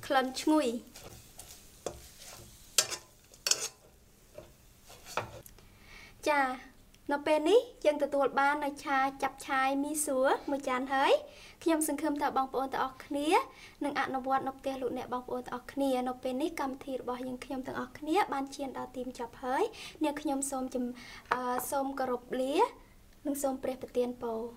ក្លិនឈ្ងុយចានៅពេលនេះយើងទទួលបាននៅឆាចាប់ឆាយមីសួរមួយចានហើយខ្ញុំសង្ឃឹមថាបងប្អូនទាំងអស់គ្នានឹងអនុវត្តនៅផ្ទះលោកអ្នកបងប្អូនទាំងអស់គ្នានៅពេលនេះកម្មវិធីរបស់យើងខ្ញុំទាំងអស់គ្នាបានឈានដល់ទីបញ្ចប់ហើយអ្នកខ្ញុំសូមគោរពលានិងសូមព្រះប្រទានពរ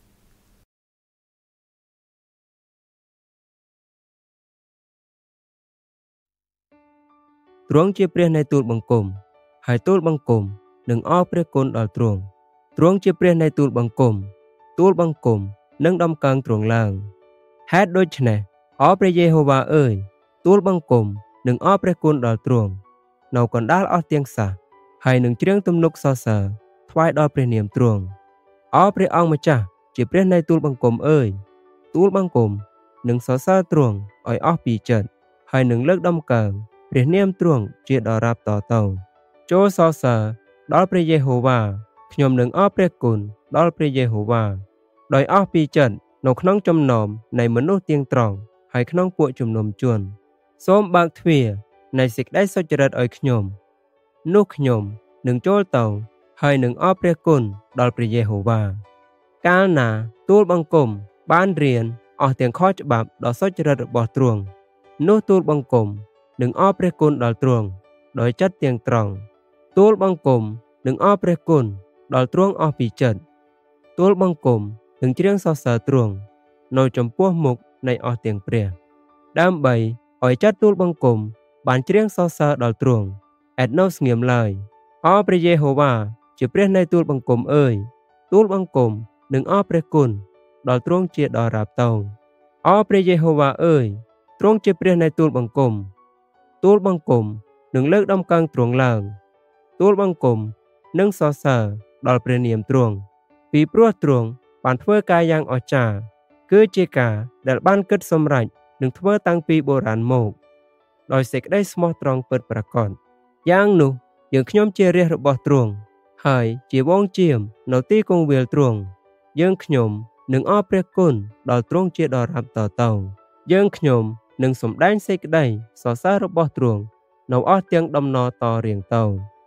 ទ្រង់ជាព្រះនៃទូលបង្គំហើយទូលបង្គំនឹងអរព្រះគុណដល់ទ្រង់ទ្រង់ជាព្រះនៃទូលបង្គំនឹងដំកើងទ្រង់ឡើងហេតុដូច្នេះអរព្រះយេហូវ៉ាអើយទូលបង្គំនឹងអរព្រះគុណដល់ទ្រង់នៅកណ្ដាលអស់ទាំងសះហើយនឹងច្រៀងទំនុកសរសើរថ្វាយដល់ព្រះនាមទ្រង់អរព្រះអង្គម្ចាស់ជាព្រះនៃទូលបង្គំអើយទូលបង្គំនឹងសរសើរទ្រង់ឲ្យអស់ពីចិត្តហើយនឹងលើកដំកើងព្រះនាមទ្រង់ជាដរាបតទៅចូលសរសើរដល់ព្រះយេហូវ៉ាខ្ញុំនឹងអរព្រះគុណដល់ព្រះយេហូវ៉ាដោយអស់ពីចិត្តនៅក្នុងចំណោមនៃមនុស្សទៀងត្រង់ហើយក្នុងពួកជំនុំជនសូមបើកទ្វារនៃសេចក្តីសុចរិតឲ្យខ្ញុំនោះខ្ញុំនឹងចូលទៅហើយនឹងអរព្រះគុណដល់ព្រះយេហូវ៉ាកាលណាទូលបង្គំបានរៀនអស់ទាំងខុសច្បាប់ដ៏សុចរិតរបស់ទ្រង់នោះទូលបង្គំនឹងអរព្រះគុណដល់ទ្រង់ដោយចិត្តទាំងត្រង់ទូលបង្គំនឹងអរព្រះគុណដល់ទ្រង់អស់ពីចិត្តទូលបង្គំនឹងច្រៀងសរសើរទ្រង់នៅចំពោះមុខនៃអស់ទាំងព្រះដើម្បីឲ្យចិត្តទូលបង្គំបានច្រៀងសរសើរដល់ទ្រង់ឥតនៅស្ងៀមឡើយអរព្រះយេហូវ៉ាជាព្រះនៃទូលបង្គំអើយទូលបង្គំនឹងអរព្រះគុណដល់ទ្រង់ជាដរាបទៅអរព្រះយេហូវ៉ាអើយទ្រង់ជាព្រះនៃទូលបង្គំនឹងលើកដំកើងទ្រង់ឡើងទូលបង្គំនឹងសរសើរដល់ព្រះនាមទ្រង់ពីព្រោះទ្រង់បានធ្វើការយ៉ាងអស្ចារ្យគឺជាការដែលបានគិតសម្រេចនឹងធ្វើតាំងពីបុរាណមកដោយសេចក្តីស្មោះត្រង់ពិតប្រាកដយ៉ាងនោះយើងខ្ញុំជារាជរបស់ទ្រង់ហើយជាវងជាមនៅទីគង្វាលទ្រង់យើងខ្ញុំនឹងអរព្រះគុណដល់ទ្រង់ជាដរាបតទៅយើងខ្ញុំនឹងសម្ដែងសេចក្តីសរសើររបស់ទ្រង់នៅអស់ទាំងដំណរតរៀងទៅ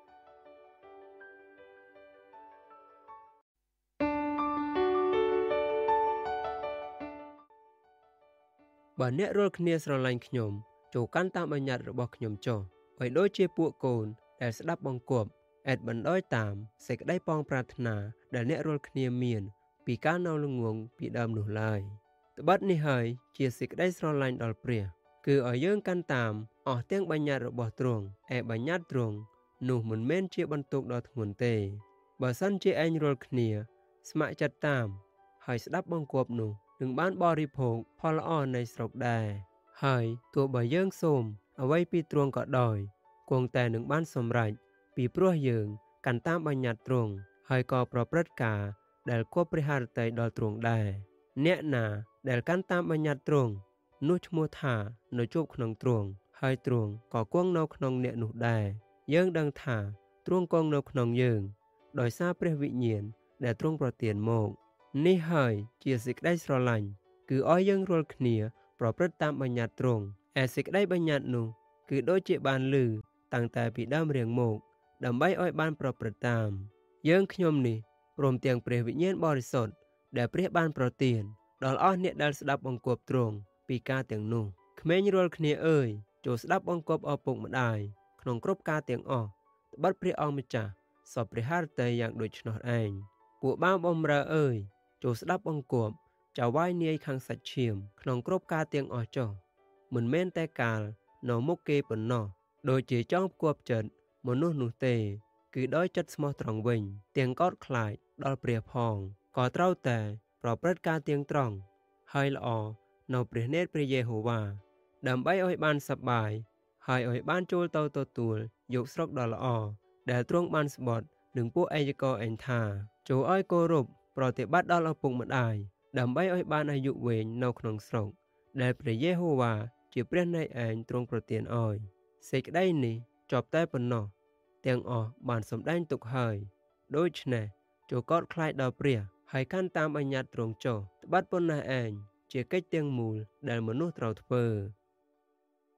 បើអ្នករាល់គ្នាស្រឡាញ់ខ្ញុំចូលកាន់តាមបញ្ញត្តិរបស់ខ្ញុំចុះឲ្យដូចជាពួកកូនដែលស្ដាប់បង្គាប់ឥតបណ្ដោយតាមសេចក្តីប៉ងប្រាថ្នាដែលអ្នករាល់គ្នាមានពីការនៅល្ងងពីដើមនោះឡើយត្បិតនេះហើយជាសេចក្តីស្រឡាញ់ដល់ព្រះគឺឲ្យយើងកាន់តាមអស់ទាំងបញ្ញត្តិរបស់ទ្រង់បញ្ញត្តិទ្រង់នោះមិនមែនជាបន្ទុកដ៏ធ្ងន់ទេបើសិនជាឯងរាល់គ្នាស្ម័គ្រចិត្តតាមហើយស្ដាប់បង្គាប់នោះនឹងបានបរិភោគផលល្អនៃស្រុកដែរហើយទោះបើយើងសូមអ្វីពីទ្រង់ក៏ដោយគង់តែនឹងបានសម្រេចពីព្រោះយើងកាន់តាមបញ្ញត្តិទ្រង់ហើយក៏ប្រព្រឹត្តការដែលគប់ព្រះハរតីដល់ទ្រង់ដែរអ្នកណាដែលកាន់តាមបញ្ញត្តិទ្រង់នោះឈ្មោះថានៅជួបក្នុងទ្រង់ហើយទ្រង់ក៏គង់នៅក្នុងអ្នកនោះដែរយើងដឹងថាទ្រង់គង់នៅក្នុងយើងដោយសារព្រះវិញ្ញាណដែលទ្រង់ប្រទានមកនេះហើយជាសេចក្តីស្រឡាញ់គឺឲ្យយើងរាល់គ្នាប្រព្រឹត្តតាមបញ្ញត្តិទ្រង់សេចក្តីបញ្ញត្តិនោះគឺដូចជាបានឮតាំងតែពីដើមរៀងមកដើម្បីឲ្យបានប្រព្រឹត្តតាមយើងខ្ញុំនេះព្រមទាំងព្រះវិញ្ញាណបរិសុទ្ធដែលព្រះបានប្រទានដល់អស់អ្នកដែលស្ដាប់បង្គាប់ទ្រង់ពីការទាំងនោះក្មេងរាល់គ្នាអើយចូលស្ដាប់បង្គាប់ឪពុកម្ដាយក្នុងគ្រប់ការទាំងអស់ត្បិតព្រះអង្គម្ចាស់សពព្រះハរតីយ៉ាងដូច្នោះឯងពួកបាវបម្រើអើយចូលស្ដាប់បង្គាប់ចៅវាយនាយខាងសាច់ឈាមក្នុងគ្រប់ការទាំងអស់ចុះមិនមែនតែកាលនៅមុខគេប៉ុណ្ណោះដូចជាចង់ផ្គាប់ចិត្តមនុស្សនោះទេគឺដោយចិត្តស្មោះត្រង់វិញទាំងកោតខ្លាចដល់ព្រះផងក៏ត្រូវតែប្រព្រឹត្តការទាំងត្រង់ហើយល្អនៅព្រះនេត្រព្រះយេហូវ៉ាដើម្បីឲ្យបានសប្បាយហើយឲ្យបានចូលទៅទទួលយកស្រុកដ៏ល្អដែលទ្រង់បានស្បត់នឹងពួកអាយកឯងថាចូលឲ្យគោរពប្រតិបត្តិដល់ឪពុកម្ដាយដើម្បីឲ្យបានអាយុវែងនៅក្នុងស្រុកដែលព្រះយេហូវ៉ាជាព្រះនៃឯងទ្រង់ប្រទានឲ្យសេចក្តីនេះចប់តែប៉ុណ្ណោះទាំងអស់បានសម្ដែងទុកហើយដូច្នេះចូលកោតខ្លាចដល់ព្រះហើយកាន់តាមបញ្ញត្តិទ្រង់ចុះត្បិតប៉ុណ្ណេះឯងជាកិច្ចទាំងមូលដែលមនុស្សត្រូវធ្វើ